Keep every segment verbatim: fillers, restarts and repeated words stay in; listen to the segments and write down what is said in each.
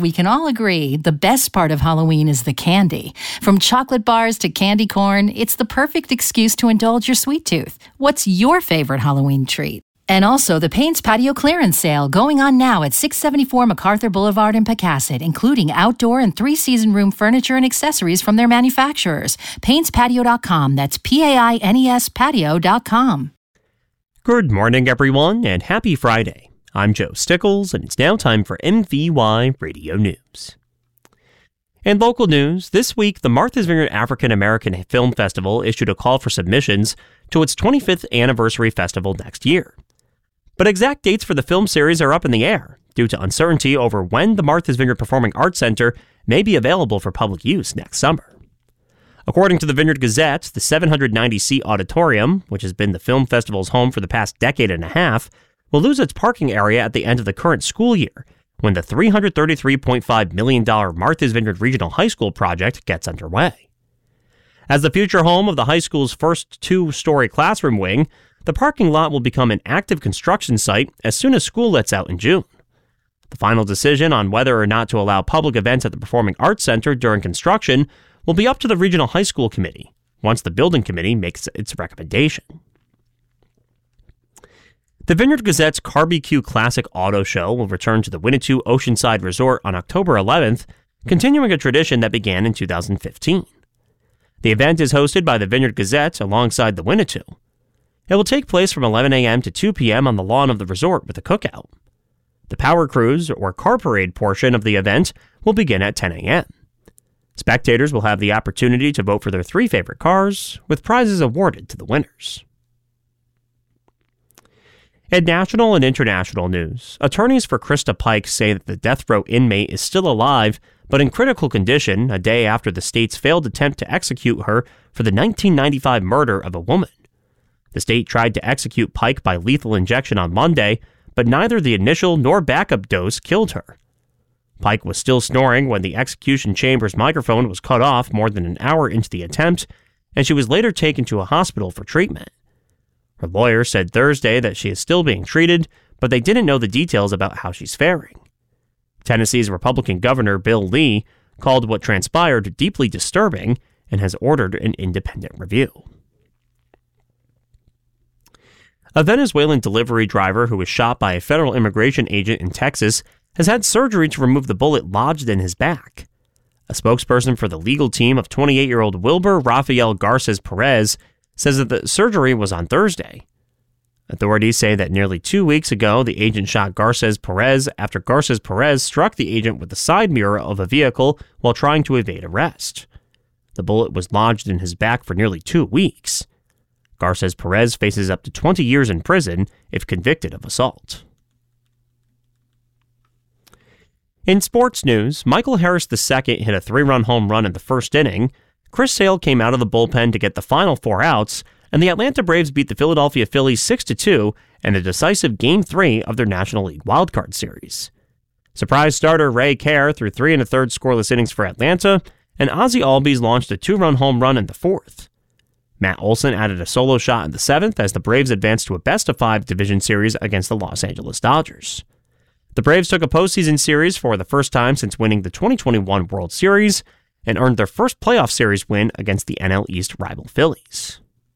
we can all agree the best part of Halloween is the candy. From chocolate bars to candy corn, it's the perfect excuse to indulge your sweet tooth. What's your favorite Halloween treat? And also the Payne's Patio clearance sale going on now at six seventy-four MacArthur Boulevard in Pecasset, including outdoor and three-season room furniture and accessories from their manufacturers. Paynes Patio dot com. That's P A I N E S patio dot com. Good morning, everyone, and happy Friday. I'm Joe Stickles, and it's now time for M V Y Radio News. In local news, this week, the Martha's Vineyard African American Film Festival issued a call for submissions to its twenty-fifth anniversary festival next year. But exact dates for the film series are up in the air due to uncertainty over when the Martha's Vineyard Performing Arts Center may be available for public use next summer. According to the Vineyard Gazette, the seven hundred ninety seat auditorium, which has been the film festival's home for the past decade and a half, will lose its parking area at the end of the current school year when the three hundred thirty-three point five million dollars Martha's Vineyard Regional High School project gets underway. As the future home of the high school's first two-story classroom wing, the parking lot will become an active construction site as soon as school lets out in June. The final decision on whether or not to allow public events at the Performing Arts Center during construction will be up to the Regional High School Committee once the building committee makes its recommendation. The Vineyard Gazette's Barbecue Classic Auto Show will return to the Winnetou Oceanside Resort on October eleventh, continuing a tradition that began in two thousand fifteen. The event is hosted by the Vineyard Gazette alongside the Winnetou. It will take place from eleven a.m. to two p.m. on the lawn of the resort with a cookout. The Power Cruise, or Car Parade portion of the event, will begin at ten a.m. Spectators will have the opportunity to vote for their three favorite cars, with prizes awarded to the winners. In national and international news, attorneys for Krista Pike say that the death row inmate is still alive, but in critical condition a day after the state's failed attempt to execute her for the nineteen ninety-five murder of a woman. The state tried to execute Pike by lethal injection on Monday, but neither the initial nor backup dose killed her. Pike was still snoring when the execution chamber's microphone was cut off more than an hour into the attempt, and she was later taken to a hospital for treatment. Her lawyer said Thursday that she is still being treated, but they didn't know the details about how she's faring. Tennessee's Republican Governor Bill Lee called what transpired deeply disturbing and has ordered an independent review. A Venezuelan delivery driver who was shot by a federal immigration agent in Texas has had surgery to remove the bullet lodged in his back. A spokesperson for the legal team of twenty-eight-year-old Wilber Rafael Garces Perez says that the surgery was on Thursday. Authorities say that nearly two weeks ago, the agent shot Garces Perez after Garces Perez struck the agent with the side mirror of a vehicle while trying to evade arrest. The bullet was lodged in his back for nearly two weeks. Garces Perez faces up to twenty years in prison if convicted of assault. In sports news, Michael Harris the Second hit a three-run home run in the first inning. Chris Sale came out of the bullpen to get the final four outs, and the Atlanta Braves beat the Philadelphia Phillies six to two in a decisive Game three of their National League wildcard series. Surprise starter Ray Kerr threw three and a third scoreless innings for Atlanta, and Ozzie Albies launched a two-run home run in the fourth. Matt Olson added a solo shot in the seventh as the Braves advanced to a best-of-five division series against the Los Angeles Dodgers. The Braves took a postseason series for the first time since winning the twenty twenty-one World Series and earned their first playoff series win against the N L East rival Phillies.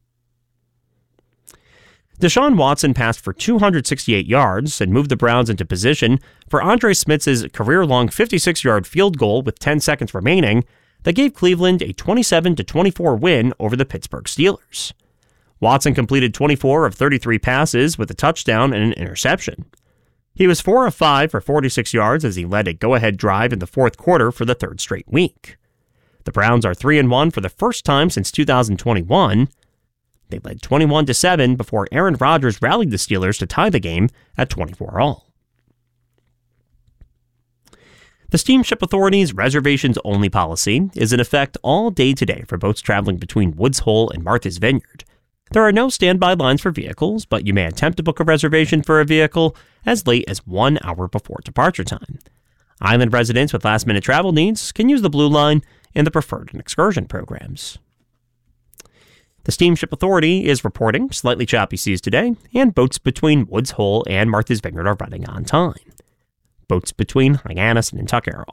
Deshaun Watson passed for two hundred sixty-eight yards and moved the Browns into position for Andre Smith's career-long fifty-six-yard field goal with ten seconds remaining that gave Cleveland a twenty-seven to twenty-four win over the Pittsburgh Steelers. Watson completed twenty-four of thirty-three passes with a touchdown and an interception. He was four of five for forty-six yards as he led a go-ahead drive in the fourth quarter for the third straight week. The Browns are three and one for the first time since two thousand twenty-one. They led twenty-one to seven before Aaron Rodgers rallied the Steelers to tie the game at twenty-four all. The Steamship Authority's reservations-only policy is in effect all day today for boats traveling between Woods Hole and Martha's Vineyard. There are no standby lines for vehicles, but you may attempt to book a reservation for a vehicle as late as one hour before departure time. Island residents with last-minute travel needs can use the Blue Line in the Preferred and Excursion programs. The Steamship Authority is reporting slightly choppy seas today, and boats between Woods Hole and Martha's Vineyard are running on time. Boats between Hyannis and Nantucket are